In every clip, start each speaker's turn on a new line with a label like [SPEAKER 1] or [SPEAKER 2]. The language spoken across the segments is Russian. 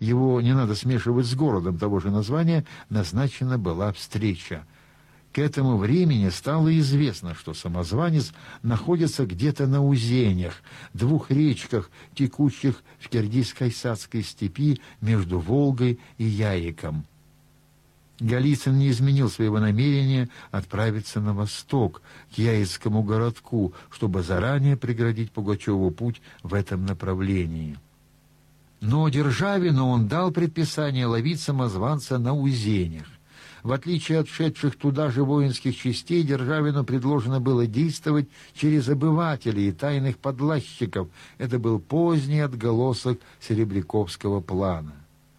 [SPEAKER 1] его не надо смешивать с городом того же названия, назначена была встреча. К этому времени стало известно, что самозванец находится где-то на Узенях, двух речках, текущих в Киргиз-Кайсакской степи между Волгой и Яиком. Голицын не изменил своего намерения отправиться на восток, к Яицкому городку, чтобы заранее преградить Пугачеву путь в этом направлении. Но Державину он дал предписание ловить самозванца на Узенях. В отличие от шедших туда же воинских частей, Державину предложено было действовать через обывателей и тайных подлазчиков. Это был поздний отголосок серебряковского плана.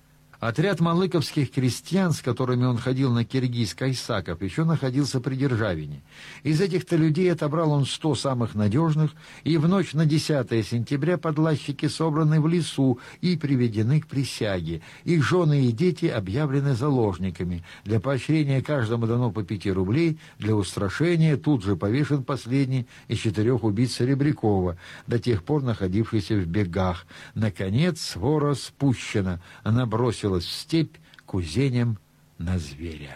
[SPEAKER 1] Отряд малыковских крестьян, с которыми он ходил на Киргиз-Кайсаков, еще находился при Державине. Из этих-то людей отобрал он 100 самых надежных, и в ночь на 10 сентября подлазчики собраны в лесу и приведены к присяге. Их жены и дети объявлены заложниками. Для поощрения каждому дано по 5 рублей, для устрашения тут же повешен последний из 4 убийц Серебрякова, до тех пор находившийся в бегах. Наконец свора спущена, она бросилась в степь к Узеням на зверя.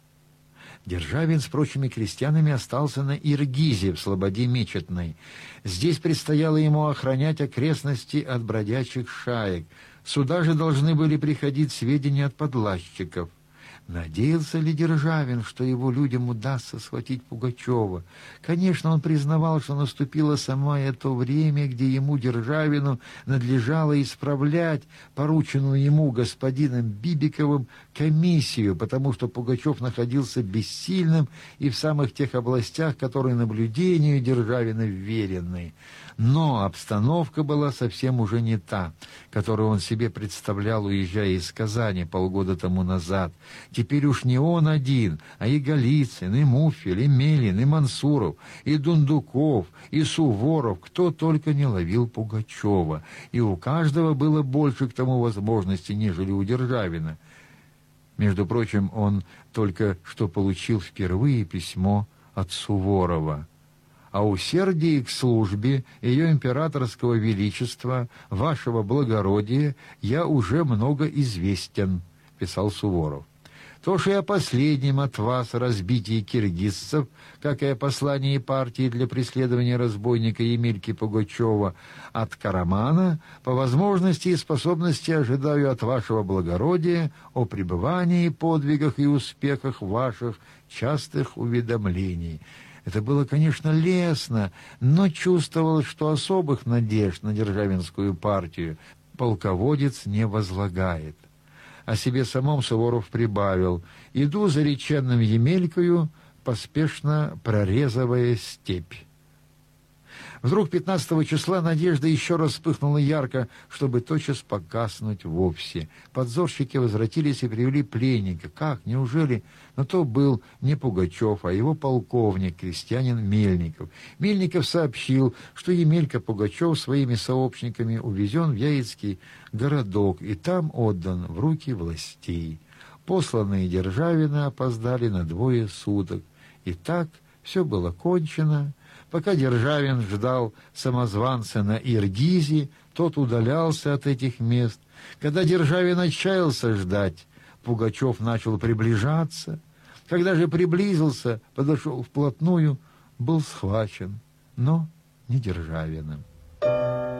[SPEAKER 1] Державин с прочими крестьянами остался на Иргизе в слободе Мечетной. Здесь предстояло ему охранять окрестности от бродячих шаек. Сюда же должны были приходить сведения от подлазчиков. Надеялся ли Державин, что его людям удастся схватить Пугачева? Конечно, он признавал, что наступило самое то время, где ему, Державину, надлежало исправлять порученную ему господином Бибиковым комиссию, потому что Пугачев находился бессильным и в самых тех областях, которые наблюдению Державина вверены. Но обстановка была совсем уже не та, которую он себе представлял, уезжая из Казани полгода тому назад. Теперь уж не он один, а и Голицын, и Муфель, и Мелин, и Мансуров, и Дундуков, и Суворов, кто только не ловил Пугачева. И у каждого было больше к тому возможности, нежели у Державина. Между прочим, он только что получил впервые письмо от Суворова. «О усердии к службе ее императорского величества, вашего благородия, я уже много известен», — писал Суворов. «То ж и о последнем от вас разбитии киргизцев, как и о послании партии для преследования разбойника Емельки Пугачева от Карамана, по возможности и способности ожидаю от вашего благородия о пребывании, подвигах и успехах ваших частых уведомлений». Это было, конечно, лестно, но чувствовалось, что особых надежд на Державинскую партию полководец не возлагает. О себе самом Суворов прибавил: «Иду за реченным Емелькою, поспешно прорезывая степь». Вдруг 15 числа надежда еще раз вспыхнула ярко, чтобы тотчас погаснуть вовсе. Подзорщики возвратились и привели пленника. Как? Неужели? Но то был не Пугачев, а его полковник, крестьянин Мельников. Мельников сообщил, что Емелька Пугачев своими сообщниками увезен в Яицкий городок и там отдан в руки властей. Посланные Державина опоздали на 2 суток. И так все было кончено. Пока Державин ждал самозванца на Иргизе, тот удалялся от этих мест. Когда Державин отчаялся ждать, Пугачев начал приближаться. Когда же приблизился, подошел вплотную, был схвачен, но не Державиным.